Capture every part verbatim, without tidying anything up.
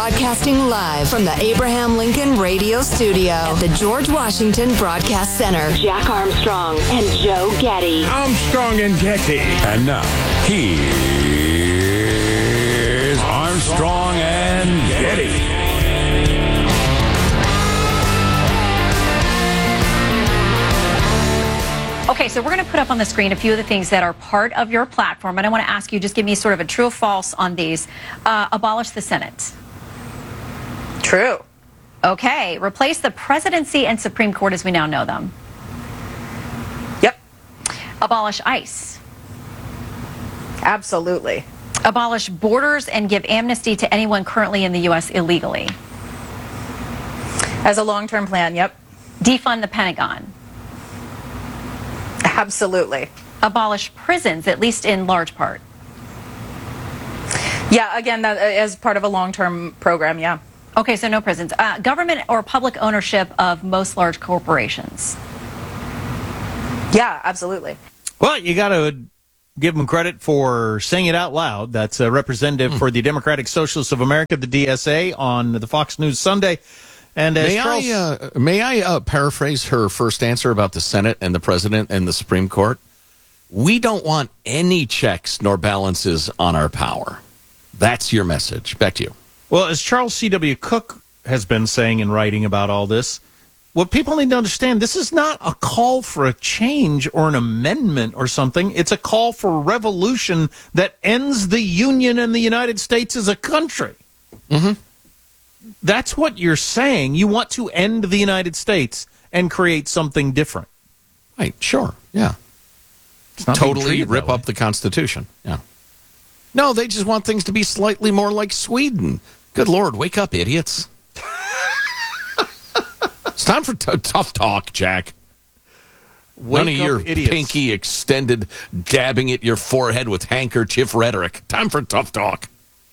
broadcasting live from the Abraham Lincoln Radio Studio at the George Washington Broadcast Center. Jack Armstrong and Joe Getty. Armstrong and Getty. And now, here's Armstrong and Getty. Okay, so we're going to put up on the screen a few of the things that are part of your platform, and I want to ask you, just give me sort of a true or false on these. Uh, abolish the Senate. True. Okay, replace the presidency and Supreme Court as we now know them. Yep. Abolish ICE. Absolutely. Abolish borders and give amnesty to anyone currently in the U S illegally. As a long-term plan, yep. Defund the Pentagon. Absolutely. Abolish prisons, at least in large part. Yeah, again, that as part of a long-term program, yeah. Okay, so no prisons. Uh, government or public ownership of most large corporations. Yeah, absolutely. Well, you got to give them credit for saying it out loud. That's a representative mm. for the Democratic Socialists of America, the D S A, on the Fox News Sunday. And as may Charles, I, uh, may I uh, paraphrase her first answer about the Senate and the President and the Supreme Court? We don't want any checks nor balances on our power. That's your message. Back to you. Well, as Charles C W. Cook has been saying and writing about all this, what people need to understand, this is not a call for a change or an amendment or something. It's a call for revolution that ends the Union and the United States as a country. Mm-hmm. That's what you're saying. You want to end the United States and create something different. Right, sure, yeah. It's not totally rip up the Constitution, yeah. No, they just want things to be slightly more like Sweden. Good Lord, wake up, idiots. It's time for t- tough talk, Jack. Wake None of your idiots. pinky extended, dabbing at your forehead with handkerchief rhetoric. Time for tough talk.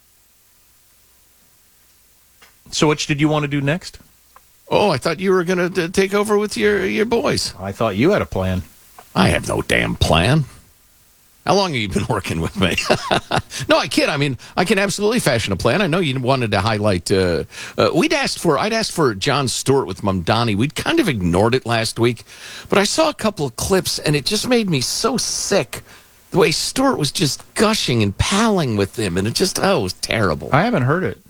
So which did you want to do next? Oh, I thought you were going to take over with your, your boys. I thought you had a plan. I have no damn plan. How long have you been working with me? No, I kid. I mean, I can absolutely fashion a plan. I know you wanted to highlight. Uh, uh, we'd asked for. I'd asked for Jon Stewart with Mamdani. We'd kind of ignored it last week, but I saw a couple of clips, and it just made me so sick. The way Stewart was just gushing and palling with him, and it just oh, it was terrible. I haven't heard it.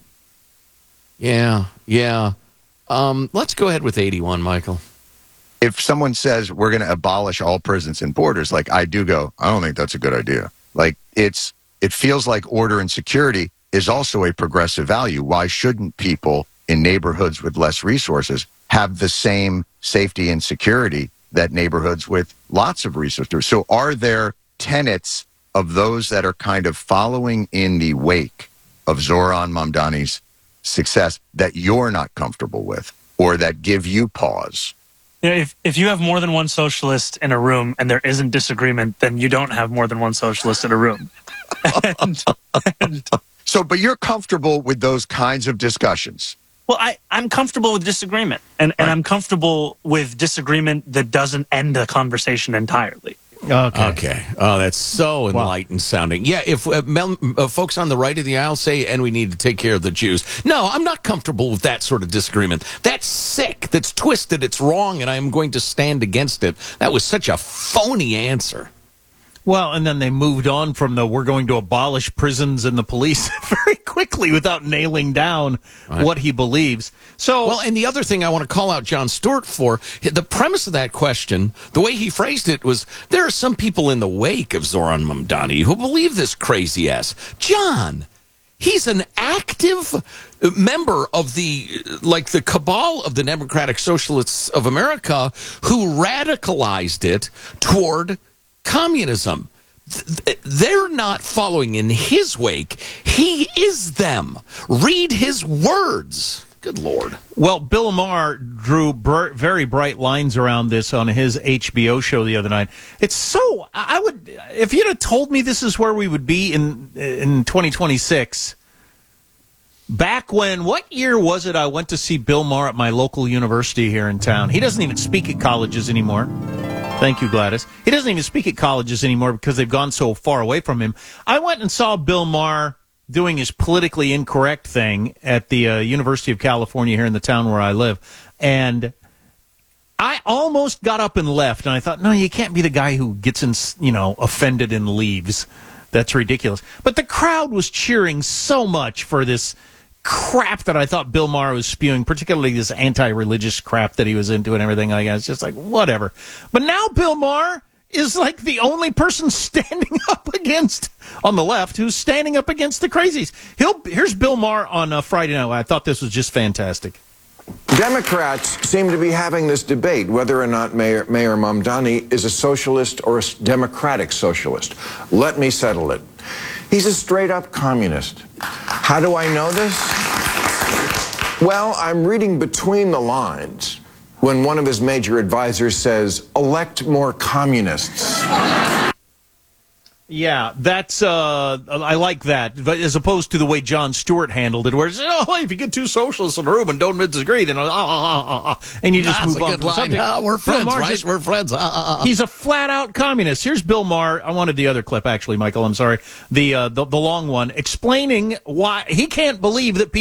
Yeah, yeah. Um, let's go ahead with eighty-one, Michael. If someone says we're going to abolish all prisons and borders, like I do go, I don't think that's a good idea. Like it's, it feels like order and security is also a progressive value. Why shouldn't people in neighborhoods with less resources have the same safety and security that neighborhoods with lots of resources? So are there tenets of those that are kind of following in the wake of Zoran Mamdani's success that you're not comfortable with or that give you pause? You know, if, if you have more than one socialist in a room and there isn't disagreement, then you don't have more than one socialist in a room. and, and, so, but you're comfortable with those kinds of discussions? Well, I, I'm comfortable with disagreement, and, and I'm comfortable with disagreement that doesn't end the conversation entirely. Okay. Okay. Oh, that's so enlightened wow. sounding. Yeah, if uh, mel- uh, folks on the right of the aisle say, and we need to take care of the Jews. No, I'm not comfortable with that sort of disagreement. That's sick. That's twisted. It's wrong, and I'm going to stand against it. That was such a phony answer. Well, and then they moved on from the we're going to abolish prisons and the police very quickly without nailing down right. what he believes. So, well, and the other thing I want to call out Jon Stewart for, the premise of that question, the way he phrased it was, there are some people in the wake of Zoran Mamdani who believe this crazy ass. John, he's an active member of the, like the cabal of the Democratic Socialists of America who radicalized it toward communism. They're not following in his wake. He is them. Read his words. Good Lord. Well, Bill Maher drew br- very bright lines around this on his H B O show the other night. It's so, I would, if you'd have told me this is where we would be in in twenty twenty-six, back when, what year was it I went to see Bill Maher at my local university here in town? He doesn't even speak at colleges anymore. Thank you, Gladys. He doesn't even speak at colleges anymore because they've gone so far away from him. I went and saw Bill Maher doing his politically incorrect thing at the uh, University of California here in the town where I live, and I almost got up and left, and I thought, no, you can't be the guy who gets in, you know, offended and leaves. That's ridiculous. But the crowd was cheering so much for this crap that I thought Bill Maher was spewing, particularly this anti-religious crap that he was into and everything like that. It's just like, whatever. But now Bill Maher is like the only person standing up against, on the left, who's standing up against the crazies. He'll, here's Bill Maher on uh, Friday night. I thought this was just fantastic. Democrats seem to be having this debate whether or not Mayor, Mayor Mamdani is a socialist or a democratic socialist. Let me settle it. He's a straight-up communist. How do I know this? Well, I'm reading between the lines when one of his major advisors says, elect more communists. Yeah, that's, uh, I like that, but as opposed to the way Jon Stewart handled it, where it's, oh, if you get two socialists in a room and don't disagree, then, uh, uh, uh, uh, and you just That's move a on good to the line. subject. Uh, we're friends, Maher right? just- We're friends. Uh, uh, uh. He's a flat-out communist. Here's Bill Maher. I wanted the other clip, actually, Michael. I'm sorry. The, uh, the, the long one, explaining why he can't believe that people